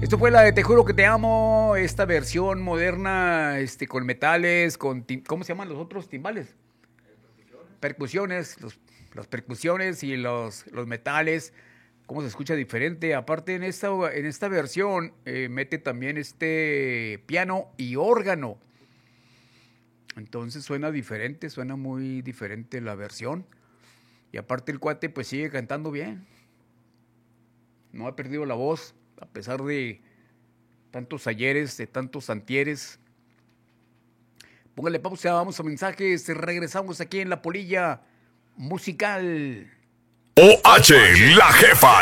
Esto fue la de Te Juro Que Te Amo, esta versión moderna, con metales, ¿cómo se llaman los otros timbales? Percusiones, las percusiones y los metales, cómo se escucha diferente. Aparte en esta versión mete también piano y órgano. Entonces suena diferente, suena muy diferente la versión. Y aparte el cuate pues sigue cantando bien. No ha perdido la voz, a pesar de tantos ayeres, de tantos antieres. Póngale pausa, vamos a mensajes, regresamos aquí en La Polilla Musical. OH, La Jefa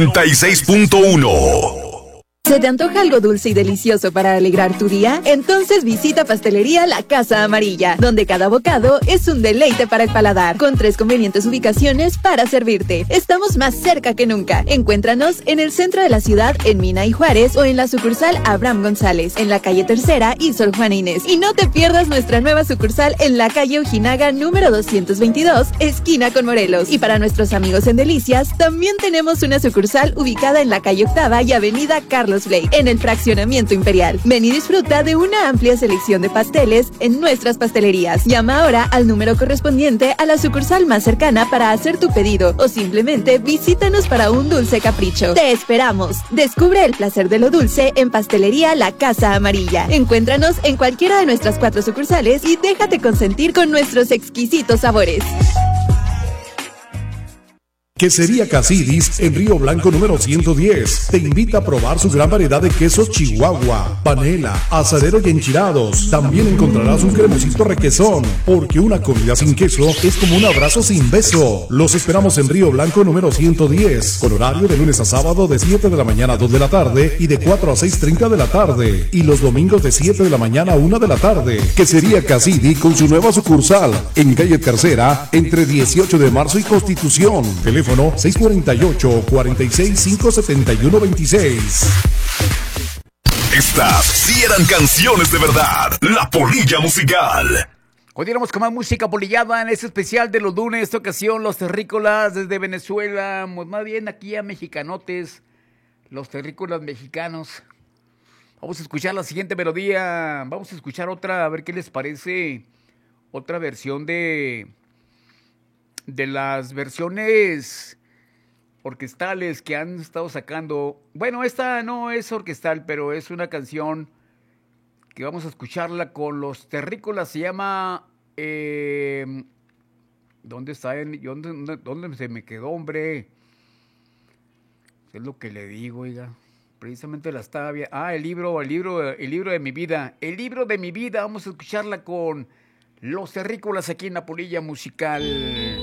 96.1. ¿Se te antoja algo dulce y delicioso para alegrar tu día? Entonces visita Pastelería La Casa Amarilla, donde cada bocado es un deleite para el paladar, con 3 convenientes ubicaciones para servirte. Estamos más cerca que nunca. Encuéntranos en el centro de la ciudad, en Mina y Juárez, o en la sucursal Abraham González, en la calle Tercera y Sor Juana Inés. Y no te pierdas nuestra nueva sucursal en la calle Ojinaga número 222, esquina con Morelos. Y para nuestros amigos en Delicias, también tenemos una sucursal ubicada en la calle Octava y avenida Carlos Blake, en el fraccionamiento Imperial. Ven y disfruta de una amplia selección de pasteles en nuestras pastelerías. Llama ahora al número correspondiente a la sucursal más cercana para hacer tu pedido, o simplemente visítanos para un dulce capricho. ¡Te esperamos! Descubre el placer de lo dulce en Pastelería La Casa Amarilla. Encuéntranos en cualquiera de nuestras 4 sucursales y déjate consentir con nuestros exquisitos sabores. Quesería Casidis en Río Blanco número 110. Te invita a probar su gran variedad de quesos Chihuahua, panela, asadero y enchilados. También encontrarás un cremosito requesón, porque una comida sin queso es como un abrazo sin beso. Los esperamos en Río Blanco número 110, con horario de lunes a sábado de 7 de la mañana a 2 de la tarde y de 4 a 6:30 de la tarde. Y los domingos de 7 de la mañana a 1 de la tarde. Quesería Casidis con su nueva sucursal en calle Tercera, entre 18 de marzo y Constitución. Teléfono 648-46-571-26. Estas sí eran canciones de verdad. La Polilla Musical. Continuamos con más música polillada en este especial de los lunes. Esta ocasión los terrícolas desde Venezuela, más bien aquí a mexicanotes, los terrícolas mexicanos. Vamos a escuchar la siguiente melodía. Vamos a escuchar otra, a ver qué les parece. Otra versión de las versiones orquestales que han estado sacando. Bueno, esta no es orquestal, pero es una canción que vamos a escucharla con los terrícolas. Se llama ¿dónde está? ¿Dónde se me quedó, hombre? Es lo que le digo, oiga. Precisamente la estaba viendo. El libro de mi vida. El libro de mi vida. Vamos a escucharla con los terrícolas aquí en La Polilla Musical.